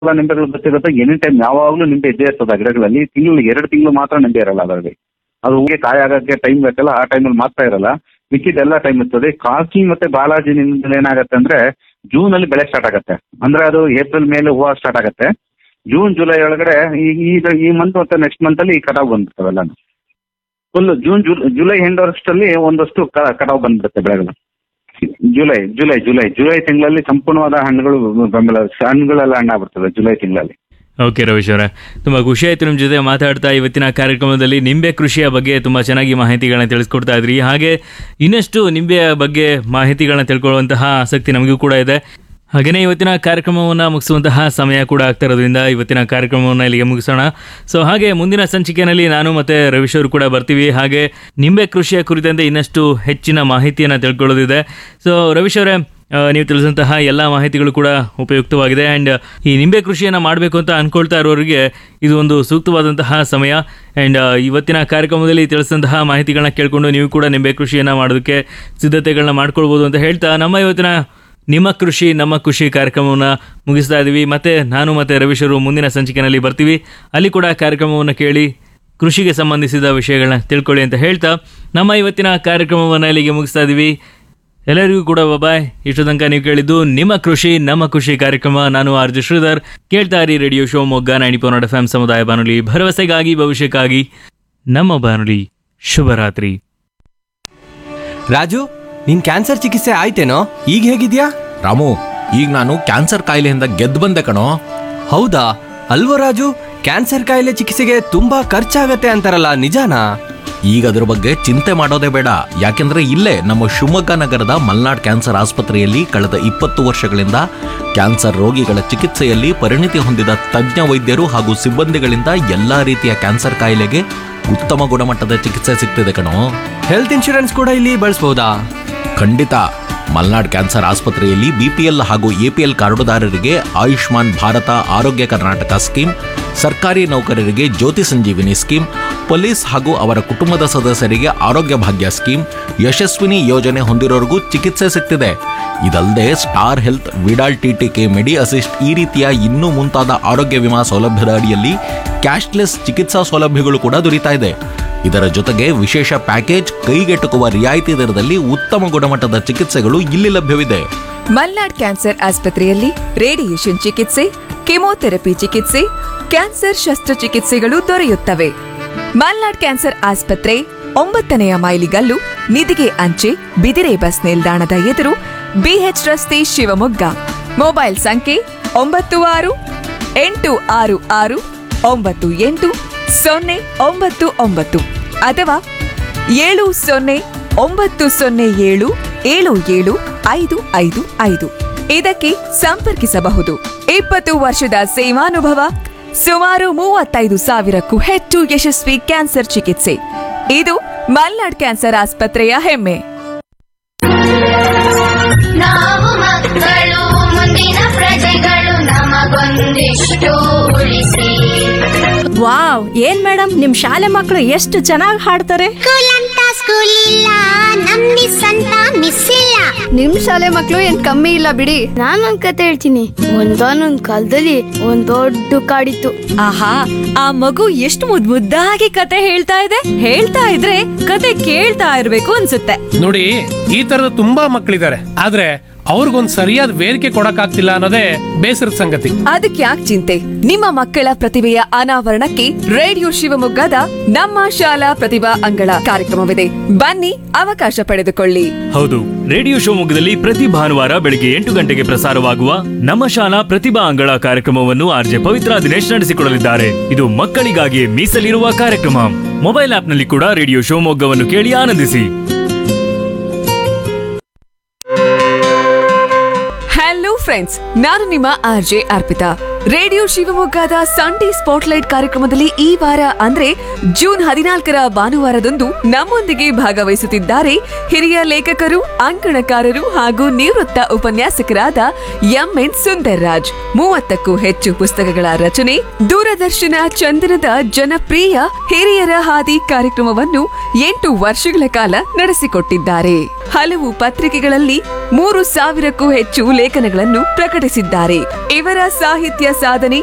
ನಿಂಬೆಗಳು ಬರ್ತಿರುತ್ತೆ. Any time ಯಾವಾಗಲೂ ನಿಂಬೆ ಇದ್ದೇ ಇರ್ತದೆ ಆ ಗಿಡಗಳಲ್ಲಿ. ತಿಂಗಳು 2 ತಿಂಗಳು ಮಾತ್ರ ನಿಂಬೆ ಇರಲ್ಲ ಅದರಲ್ಲಿ. ಅದು ಹೂಗೆ ಕಾಯಿ ಆಗೋಕ್ಕೆ ಟೈಮ್ ಬೇಕಲ್ಲ, ಆ ಟೈಮಲ್ಲಿ ಮಾತ್ರ ಇರಲ್ಲ. ಮಿಕ್ಕಿದೆಲ್ಲ ಟೈಮ್ ಇರ್ತದೆ. ಕಾಕಿ ಮತ್ತೆ ಬಾಲಾಜಿ ನಿಂಬೆ ಏನಾಗುತ್ತೆ ಅಂದ್ರೆ ಜೂನಲ್ಲಿ ಬೆಳೆ ಸ್ಟಾರ್ಟ್ ಆಗುತ್ತೆ. ಅಂದ್ರೆ ಅದು ಏಪ್ರಿಲ್ ಮೇಲೆ ಹೂವು ಸ್ಟಾರ್ಟ್ ಆಗುತ್ತೆ. ಜೂನ್ ಜುಲೈ ಒಳಗಡೆ ಈ ಮಂತ್ ಮತ್ತೆ ನೆಕ್ಸ್ಟ್ ಮಂತಲ್ಲಿ ಕಟಾವು ಬಂದ್ಬಿಡ್ತಾವೆಲ್ಲ. ಫುಲ್ ಜುಲೈ ಎಂಡ್ ವರ್ಷದಲ್ಲಿ ಒಂದಷ್ಟು ಕಟಾವು ಬಂದ್ಬಿಡುತ್ತೆ ಬೆಳೆಗಳು. ಜುಲೈ ತಿಂಗಳಲ್ಲಿ ಸಂಪೂರ್ಣವಾದ ಹಣ್ಣುಗಳೆಲ್ಲ ಹಣ್ಣಾಗ್ಬಿಡ್ತದೆ ಜುಲೈ ತಿಂಗಳಲ್ಲಿ. ಓಕೆ ರವೀಶ್ ಅವರೇ, ತುಂಬ ಖುಷಿ ಆಯಿತು ನಿಮ್ಮ ಜೊತೆ ಮಾತಾಡ್ತಾ. ಇವತ್ತಿನ ಕಾರ್ಯಕ್ರಮದಲ್ಲಿ ನಿಂಬೆ ಕೃಷಿಯ ಬಗ್ಗೆ ತುಂಬ ಚೆನ್ನಾಗಿ ಮಾಹಿತಿಗಳನ್ನ ತಿಳಿಸ್ಕೊಡ್ತಾ ಇದ್ರಿ. ಹಾಗೆ ಇನ್ನಷ್ಟು ನಿಂಬೆಯ ಬಗ್ಗೆ ಮಾಹಿತಿಗಳನ್ನ ತಿಳ್ಕೊಳ್ಳುವಂತಹ ಆಸಕ್ತಿ ನಮಗೂ ಕೂಡ ಇದೆ. ಹಾಗೆಯೇ ಇವತ್ತಿನ ಕಾರ್ಯಕ್ರಮವನ್ನು ಮುಗಿಸುವಂತಹ ಸಮಯ ಕೂಡ ಆಗ್ತಾ ಇರೋದ್ರಿಂದ ಇವತ್ತಿನ ಕಾರ್ಯಕ್ರಮವನ್ನು ಇಲ್ಲಿಗೆ ಮುಗಿಸೋಣ. ಸೊ ಹಾಗೆ ಮುಂದಿನ ಸಂಚಿಕೆಯಲ್ಲಿ ನಾನು ಮತ್ತು ರವೀಶ್ ಅವರು ಕೂಡ ಬರ್ತೀವಿ. ಹಾಗೆ ನಿಂಬೆ ಕೃಷಿಯ ಕುರಿತಂತೆ ಇನ್ನಷ್ಟು ಹೆಚ್ಚಿನ ಮಾಹಿತಿಯನ್ನು ತಿಳ್ಕೊಳ್ಳೋದಿದೆ. ಸೊ ರವೀಶ್ ಅವರೇ, ನೀವು ತಿಳಿಸಿದಂತಹ ಎಲ್ಲ ಮಾಹಿತಿಗಳು ಕೂಡ ಉಪಯುಕ್ತವಾಗಿದೆ. ಆ್ಯಂಡ್ ಈ ನಿಂಬೆ ಕೃಷಿಯನ್ನು ಮಾಡಬೇಕು ಅಂತ ಅಂದ್ಕೊಳ್ತಾ ಇರೋರಿಗೆ ಇದು ಒಂದು ಸೂಕ್ತವಾದಂತಹ ಸಮಯ. ಆ್ಯಂಡ್ ಇವತ್ತಿನ ಕಾರ್ಯಕ್ರಮದಲ್ಲಿ ತಿಳಿಸಿದಂತಹ ಮಾಹಿತಿಗಳನ್ನ ಕೇಳಿಕೊಂಡು ನೀವು ಕೂಡ ನಿಂಬೆ ಕೃಷಿಯನ್ನು ಮಾಡೋದಕ್ಕೆ ಸಿದ್ಧತೆಗಳನ್ನ ಮಾಡ್ಕೊಳ್ಬೋದು ಅಂತ ಹೇಳ್ತಾ ನಮ್ಮ ಇವತ್ತಿನ ನಿಮ್ಮ ಕೃಷಿ ನಮ್ಮ ಖುಷಿ ಕಾರ್ಯಕ್ರಮವನ್ನು ಮುಗಿಸ್ತಾ ಇದ್ದೀವಿ. ಮತ್ತು ನಾನು ಮತ್ತು ರವೀಶ್ ಅವರು ಮುಂದಿನ ಸಂಚಿಕೆಯಲ್ಲಿ ಬರ್ತೀವಿ. ಅಲ್ಲಿ ಕೂಡ ಕಾರ್ಯಕ್ರಮವನ್ನು ಕೇಳಿ ಕೃಷಿಗೆ ಸಂಬಂಧಿಸಿದ ವಿಷಯಗಳನ್ನ ತಿಳ್ಕೊಳ್ಳಿ ಅಂತ ಹೇಳ್ತಾ ನಮ್ಮ ಇವತ್ತಿನ ಕಾರ್ಯಕ್ರಮವನ್ನು ಇಲ್ಲಿಗೆ ಮುಗಿಸ್ತಾ ಇದ್ದೀವಿ. ಎಲ್ಲರಿಗೂ ಕೂಡ ಬಾಯ್. ಇಷ್ಟು ತನಕ ನೀವು ಕೇಳಿದ್ದು ನಿಮ್ಮ ಕೃಷಿ ನಮ್ಮ ಖುಷಿ ಕಾರ್ಯಕ್ರಮ. ನಾನು ಆರ್ ಜೆ ಶ್ರೀಧರ್. ಕೇಳ್ತಾ ಇರಿ ರೇಡಿಯೋ ಶಿವಮೊಗ್ಗ 90.4 FM ಸಮುದಾಯ ಬಾನುಲಿ, ಭರವಸೆಗಾಗಿ ಭವಿಷ್ಯಕ್ಕಾಗಿ ನಮ್ಮ ಬಾನುಲಿ. ಶುಭರಾತ್ರಿ. ರಾಜು, ನಿನ್ ಕ್ಯಾನ್ಸರ್ ಚಿಕಿತ್ಸೆ ಆಯ್ತೇನೋ? ಈಗ ಹೇಗಿದ್ಯಾ? ರಾಮು, ಈಗ ನಾನು ಕ್ಯಾನ್ಸರ್ ಕಾಯಿಲೆಯಿಂದ ಗೆದ್ದು ಬಂದೆ ಕಣೋ. ಹೌದಾ? ಅಲ್ವೋ ರಾಜು, ಕ್ಯಾನ್ಸರ್ ಕಾಯಿಲೆ ಚಿಕಿತ್ಸೆಗೆ ತುಂಬಾ ಖರ್ಚಾಗತ್ತೆ ಅಂತಾರಲ್ಲ, ನಿಜಾನಾ? ಈಗ ಅದ್ರ ಬಗ್ಗೆ ಚಿಂತೆ ಮಾಡೋದೇ ಬೇಡ. ಯಾಕೆಂದ್ರೆ ಇಲ್ಲೇ ನಮ್ಮ ಶಿವಮೊಗ್ಗ ನಗರದ ಮಲ್ನಾಡ್ ಕ್ಯಾನ್ಸರ್ ಆಸ್ಪತ್ರೆಯಲ್ಲಿ ಕಳೆದ 20 ವರ್ಷಗಳಿಂದ ಕ್ಯಾನ್ಸರ್ ರೋಗಿಗಳ ಚಿಕಿತ್ಸೆಯಲ್ಲಿ ಪರಿಣಿತಿ ಹೊಂದಿದ ತಜ್ಞ ವೈದ್ಯರು ಹಾಗೂ ಸಿಬ್ಬಂದಿಗಳಿಂದ ಎಲ್ಲಾ ರೀತಿಯ ಕ್ಯಾನ್ಸರ್ ಕಾಯಿಲೆಗೆ ಉತ್ತಮ ಗುಣಮಟ್ಟದ ಚಿಕಿತ್ಸೆ ಸಿಗ್ತಿದೆ ಕಣೋ. ಹೆಲ್ತ್ ಇನ್ಶೂರೆನ್ಸ್ ಕೂಡ ಇಲ್ಲಿ ಬಳಸಬಹುದಾ? ಖಂಡಿತ. ಮಲ್ನಾಡ್ ಕ್ಯಾನ್ಸರ್ ಆಸ್ಪತ್ರೆಯಲ್ಲಿ BPL ಹಾಗೂ APL ಕಾರ್ಡುದಾರರಿಗೆ ಆಯುಷ್ಮಾನ್ ಭಾರತ ಆರೋಗ್ಯ ಕರ್ನಾಟಕ ಸ್ಕೀಮ್, ಸರ್ಕಾರಿ ನೌಕರರಿಗೆ ಜ್ಯೋತಿ ಸಂಜೀವಿನಿ ಸ್ಕೀಮ್, ಪೊಲೀಸ್ ಹಾಗೂ ಅವರ ಕುಟುಂಬದ ಸದಸ್ಯರಿಗೆ ಆರೋಗ್ಯ ಭಾಗ್ಯ ಸ್ಕೀಮ್, ಯಶಸ್ವಿನಿ ಯೋಜನೆ ಹೊಂದಿರೋರಿಗೂ ಚಿಕಿತ್ಸೆ ಸಿಗ್ತಿದೆ. ಇದಲ್ಲದೆ ಸ್ಟಾರ್ ಹೆಲ್ತ್, ವಿಡಾಲ್ TTK, ಮೆಡಿ ಅಸಿಸ್ಟ್ ಈ ರೀತಿಯ ಇನ್ನೂ ಮುಂತಾದ ಆರೋಗ್ಯ ವಿಮಾ ಸೌಲಭ್ಯದ ಅಡಿಯಲ್ಲಿ ಕ್ಯಾಶ್ಲೆಸ್ ಚಿಕಿತ್ಸಾ ಸೌಲಭ್ಯಗಳು ಕೂಡ ದೊರೀತಾ ಇದೆ. ಇದರ ಜೊತೆಗೆ ವಿಶೇಷ ಪ್ಯಾಕೇಜ್, ಕೈಗೆಟುಕುವ ರಿಯಾಯಿತಿ ದರದಲ್ಲಿ ಉತ್ತಮ ಗುಣಮಟ್ಟದ ಚಿಕಿತ್ಸೆಗಳು ಇಲ್ಲಿ ಲಭ್ಯವಿದೆ. ಮಲ್ನಾಡ್ ಕ್ಯಾನ್ಸರ್ ಆಸ್ಪತ್ರೆಯಲ್ಲಿ ರೇಡಿಯೇಷನ್ ಚಿಕಿತ್ಸೆ, ಕೆಮೊಥೆರಪಿ ಚಿಕಿತ್ಸೆ, ಕ್ಯಾನ್ಸರ್ ಶಸ್ತ್ರಚಿಕಿತ್ಸೆಗಳು ದೊರೆಯುತ್ತವೆ. ಮಲ್ನಾಡ್ ಕ್ಯಾನ್ಸರ್ ಆಸ್ಪತ್ರೆ 9ನೇ ಮೈಲಿಗಲ್ಲು, ನಿಧಿಗೆ ಅಂಚೆ, ಬಿದಿರೆ ಬಸ್ ನಿಲ್ದಾಣದ ಎದುರು, BH ರಸ್ತೆ, ಶಿವಮೊಗ್ಗ. ಮೊಬೈಲ್ ಸಂಖ್ಯೆ 9686988099 ಅಥವಾ 7090077755. ಇದಕ್ಕೆ ಸಂಪರ್ಕಿಸಬಹುದು. 20 ವರ್ಷದ ಸೇವಾನುಭವ, ಸುಮಾರು 35,000ಕ್ಕೂ ಹೆಚ್ಚು ಯಶಸ್ವಿ ಕ್ಯಾನ್ಸರ್ ಚಿಕಿತ್ಸೆ. ಇದು ಮಲ್ನಾಡ್ ಕ್ಯಾನ್ಸರ್ ಆಸ್ಪತ್ರೆಯ ಹೆಮ್ಮೆ. ನಾವು ಮಕ್ಕಳು, ಮುಂದಿನ ಪ್ರಜೆಗಳು, ನಮಗೊಂದಿಷ್ಟು ಉಳಿಸಿ. ವಾವ್, ಏನ್ ಮೇಡಮ್, ನಿಮ್ ಶಾಲೆ ಮಕ್ಕಳು ಎಷ್ಟು ಚೆನ್ನಾಗಿ ಹಾಡ್ತಾರೆ. ಸ್ಕೂಲ್ ಅಂತ ಸ್ಕೂಲ್ ಇಲ್ಲ, ನಮ್ ಮಿಸ್ ಅಂತ ಮಿಸ್ ಇಲ್ಲ. ನಿಮ್ ಶಾಲೆ ಮಕ್ಳು ಏನ್ ಕಮ್ಮಿ ಇಲ್ಲ ಬಿಡಿ. ನಾನೊಂದ್ ಕತೆ ಹೇಳ್ತೀನಿ. ಒಂದಾನೊಂದ್ ಕಾಲದಲ್ಲಿ ಒಂದ್ ದೊಡ್ಡ ಕಾಡಿತ್ತು. ಆಹಾ, ಆ ಮಗು ಎಷ್ಟು ಮುದ್ದಾಗಿ ಕತೆ ಹೇಳ್ತಾ ಇದೆ. ಹೇಳ್ತಾ ಇದ್ರೆ ಕತೆ ಕೇಳ್ತಾ ಇರ್ಬೇಕು ಅನ್ಸುತ್ತೆ. ನೋಡಿ, ಈ ತರದ ತುಂಬಾ ಮಕ್ಕಳಿದ್ದಾರೆ, ಆದ್ರೆ ಅವ್ರಿಗೊಂದ್ ಸರಿಯಾದ ವೇದಿಕೆ ಕೊಡಕ್ಕಾಗ್ತಿಲ್ಲ ಅನ್ನೋದೇ ಬೇಸರದ ಸಂಗತಿ. ಅದಕ್ಕೆ ಯಾಕೆ ಚಿಂತೆ? ನಿಮ್ಮ ಮಕ್ಕಳ ಪ್ರತಿಭೆಯ ಅನಾವರಣಕ್ಕೆ ರೇಡಿಯೋ ಶಿವಮೊಗ್ಗದ ನಮ್ಮ ಶಾಲಾ ಪ್ರತಿಭಾ ಅಂಗಳ ಕಾರ್ಯಕ್ರಮವಿದೆ. ಬನ್ನಿ, ಅವಕಾಶ ಪಡೆದುಕೊಳ್ಳಿ. ಹೌದು, ರೇಡಿಯೋ ಶಿವಮೊಗ್ಗದಲ್ಲಿ ಪ್ರತಿ ಭಾನುವಾರ ಬೆಳಿಗ್ಗೆ 8 ಗಂಟೆಗೆ ಪ್ರಸಾರವಾಗುವ ನಮ್ಮ ಶಾಲಾ ಪ್ರತಿಭಾ ಅಂಗಳ ಕಾರ್ಯಕ್ರಮವನ್ನು RJ ಪವಿತ್ರ ದಿನೇಶ್ ನಡೆಸಿಕೊಡಲಿದ್ದಾರೆ. ಇದು ಮಕ್ಕಳಿಗಾಗಿ ಮೀಸಲಿರುವ ಕಾರ್ಯಕ್ರಮ. ಮೊಬೈಲ್ ಆಪ್ನಲ್ಲಿ ಕೂಡ ರೇಡಿಯೋ ಶಿವಮೊಗ್ಗವನ್ನು ಕೇಳಿ ಆನಂದಿಸಿ. ಹಲೋ ಫ್ರೆಂಡ್ಸ್, ನಾನು ನಿಮ್ಮ RJ ಅರ್ಪಿತಾ. ರೇಡಿಯೋ ಶಿವಮೊಗ್ಗದ ಸಂಡೇ ಸ್ಪಾಟ್ಲೈಟ್ ಕಾರ್ಯಕ್ರಮದಲ್ಲಿ ಈ ವಾರ ಅಂದ್ರೆ ಜೂನ್ 14ರ ಭಾನುವಾರದಂದು ನಮ್ಮೊಂದಿಗೆ ಭಾಗವಹಿಸುತ್ತಿದ್ದಾರೆ ಹಿರಿಯ ಲೇಖಕರು, ಅಂಕಣಕಾರರು ಹಾಗೂ ನಿವೃತ್ತ ಉಪನ್ಯಾಸಕರಾದ MN ಸುಂದರ್ ರಾಜ್. 30ಕ್ಕೂ ಹೆಚ್ಚು ಪುಸ್ತಕಗಳ ರಚನೆ, ದೂರದರ್ಶನ ಚಂದನದ ಜನಪ್ರಿಯ ಹಿರಿಯರ ಹಾದಿ ಕಾರ್ಯಕ್ರಮವನ್ನು 8 ವರ್ಷಗಳ ಕಾಲ ನಡೆಸಿಕೊಟ್ಟಿದ್ದಾರೆ. ಹಲವು ಪತ್ರಿಕೆಗಳಲ್ಲಿ 3,000ಕ್ಕೂ ಹೆಚ್ಚು ಲೇಖನಗಳನ್ನು ಪ್ರಕಟಿಸಿದ್ದಾರೆ. ಇವರ ಸಾಹಿತ್ಯ ಸಾಧನೆ